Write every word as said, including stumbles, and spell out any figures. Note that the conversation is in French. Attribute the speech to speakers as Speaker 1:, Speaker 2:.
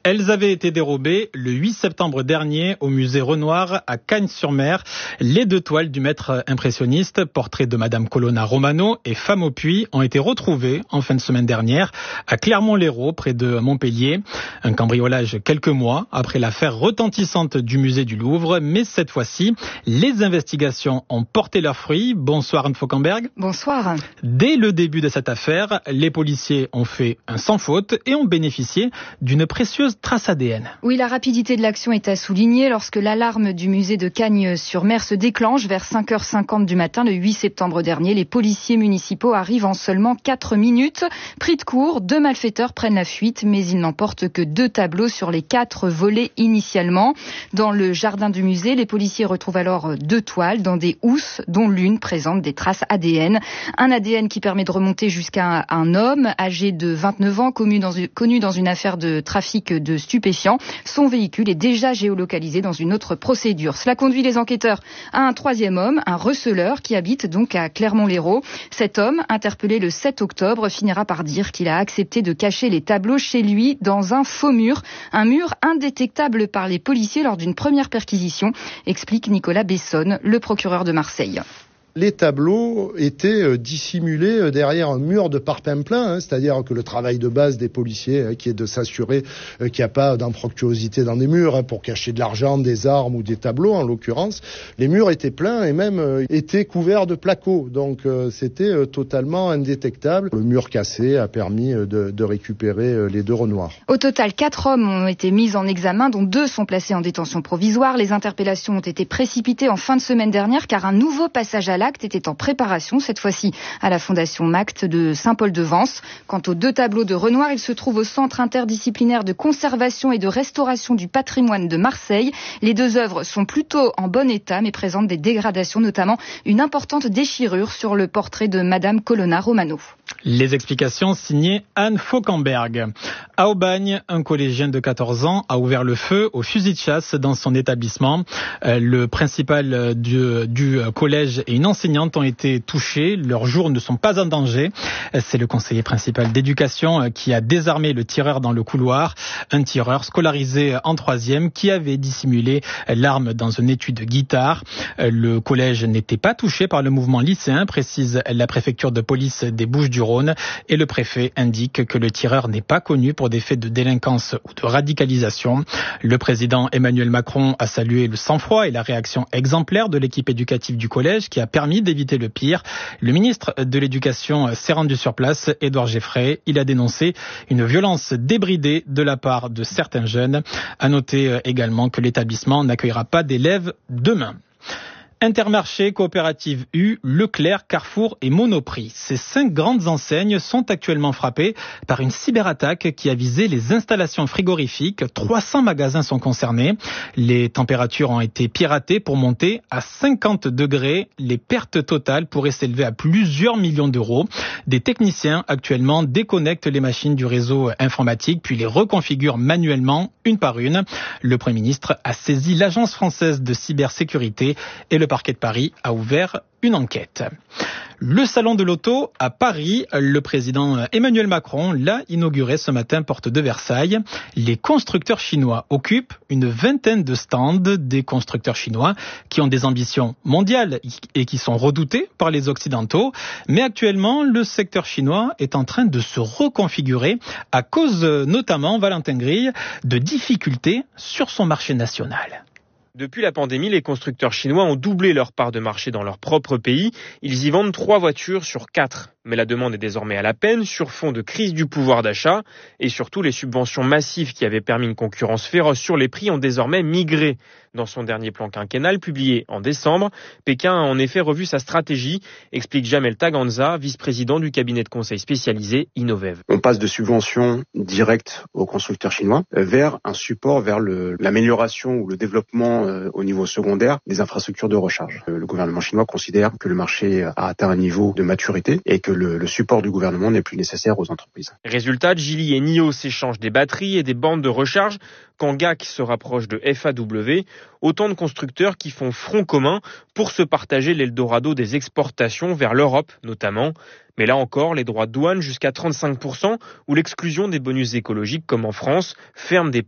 Speaker 1: Elles avaient été dérobées le huit septembre dernier au musée Renoir à Cagnes-sur-Mer. Les deux toiles du maître impressionniste, portrait de Madame Colonna Romano et Femme au puits, ont été retrouvées en fin de semaine dernière à Clermont-Lérault, près de Montpellier. Un cambriolage quelques mois après l'affaire retentissante du musée du Louvre. Mais cette fois-ci, les investigations ont porté leurs fruits. Bonsoir Anne Fauquemberg.
Speaker 2: Bonsoir.
Speaker 1: Dès le début de cette affaire, les policiers ont fait un sans faute et ont bénéficié d'une précieuse trace A D N.
Speaker 2: Oui, la rapidité de l'action est à souligner lorsque l'alarme du musée de Cagnes-sur-Mer se déclenche vers cinq heures cinquante du matin le huit septembre dernier. Les policiers municipaux arrivent en seulement quatre minutes. Pris de court, deux malfaiteurs prennent la fuite, mais ils n'emportent que deux tableaux sur les quatre volés initialement. Dans le jardin du musée, les policiers retrouvent alors deux toiles dans des housses, dont l'une présente des traces A D N. Un A D N qui permet de remonter jusqu'à un homme âgé de vingt-neuf ans, connu dans une, connu dans une affaire de trafic de stupéfiants. Son véhicule est déjà géolocalisé dans une autre procédure. Cela conduit les enquêteurs à un troisième homme, un receleur qui habite donc à Clermont-Lérault. Cet homme, interpellé le sept octobre, finira par dire qu'il a accepté de cacher les tableaux chez lui dans un faux mur. Un mur indétectable par les policiers lors d'une première perquisition, explique Nicolas Bessonne, le procureur de Marseille.
Speaker 3: Les tableaux étaient dissimulés derrière un mur de parpaing-plein, hein, c'est-à-dire que le travail de base des policiers, hein, qui est de s'assurer euh, qu'il n'y a pas d'impromptuosité dans des murs, hein, pour cacher de l'argent, des armes ou des tableaux en l'occurrence, les murs étaient pleins et même euh, étaient couverts de placo, donc euh, c'était euh, totalement indétectable. Le mur cassé a permis euh, de, de récupérer euh, les deux Renoirs.
Speaker 2: Au total, quatre hommes ont été mis en examen, dont deux sont placés en détention provisoire. Les interpellations ont été précipitées en fin de semaine dernière car un nouveau passage à l'acte était en préparation, cette fois-ci à la Fondation Macte de Saint-Paul-de-Vence. Quant aux deux tableaux de Renoir, ils se trouvent au Centre interdisciplinaire de conservation et de restauration du patrimoine de Marseille. Les deux œuvres sont plutôt en bon état, mais présentent des dégradations, notamment une importante déchirure sur le portrait de Madame Colonna Romano.
Speaker 1: Les explications signées Anne Fauquemberg. À Aubagne, un collégien de quatorze ans a ouvert le feu au fusil de chasse dans son établissement. Le principal du, du collège et une enseignante ont été touchés. Leurs jours ne sont pas en danger. C'est le conseiller principal d'éducation qui a désarmé le tireur dans le couloir. Un tireur scolarisé en troisième qui avait dissimulé l'arme dans un étui de guitare. Le collège n'était pas touché par le mouvement lycéen, précise la préfecture de police des Bouches-du-Rhône. Et le préfet indique que le tireur n'est pas connu pour des faits de délinquance ou de radicalisation. Le président Emmanuel Macron a salué le sang-froid et la réaction exemplaire de l'équipe éducative du collège qui a permis d'éviter le pire. Le ministre de l'Éducation s'est rendu sur place, Édouard Geffray. Il a dénoncé une violence débridée de la part de certains jeunes. À noter également que l'établissement n'accueillera pas d'élèves demain. Intermarché, Coopérative U, Leclerc, Carrefour et Monoprix. Ces cinq grandes enseignes sont actuellement frappées par une cyberattaque qui a visé les installations frigorifiques. trois cents magasins sont concernés. Les températures ont été piratées pour monter à cinquante degrés. Les pertes totales pourraient s'élever à plusieurs millions d'euros. Des techniciens actuellement déconnectent les machines du réseau informatique puis les reconfigurent manuellement une par une. Le Premier ministre a saisi l'Agence française de cybersécurité et le parquet de Paris a ouvert une enquête. Le salon de l'auto à Paris, le président Emmanuel Macron l'a inauguré ce matin porte de Versailles. Les constructeurs chinois occupent une vingtaine de stands, des constructeurs chinois qui ont des ambitions mondiales et qui sont redoutés par les Occidentaux. Mais actuellement, le secteur chinois est en train de se reconfigurer à cause notamment, Valentin Grille, de difficultés sur son marché national.
Speaker 4: Depuis la pandémie, les constructeurs chinois ont doublé leur part de marché dans leur propre pays. Ils y vendent trois voitures sur quatre. Mais la demande est désormais à la peine sur fond de crise du pouvoir d'achat. Et surtout, les subventions massives qui avaient permis une concurrence féroce sur les prix ont désormais migré. Dans son dernier plan quinquennal, publié en décembre, Pékin a en effet revu sa stratégie, explique Jamel Taganza, vice-président du cabinet de conseil spécialisé Innovev.
Speaker 5: On passe de subventions directes aux constructeurs chinois vers un support vers le, l'amélioration ou le développement euh, au niveau secondaire des infrastructures de recharge. Euh, le gouvernement chinois considère que le marché a atteint un niveau de maturité et que le, le support du gouvernement n'est plus nécessaire aux entreprises.
Speaker 4: Résultat, Geely et N I O s'échangent des batteries et des bandes de recharge quand G A C se rapproche de F A W. Autant de constructeurs qui font front commun pour se partager l'Eldorado des exportations vers l'Europe notamment. Mais là encore, les droits de douane jusqu'à trente-cinq pour cent ou l'exclusion des bonus écologiques comme en France ferment des